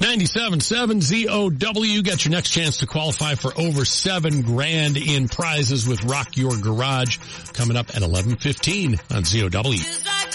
97.7 ZOW. Got your next chance to qualify for over $7,000 in prizes with Rock Your Garage coming up at 11:15 on ZOW.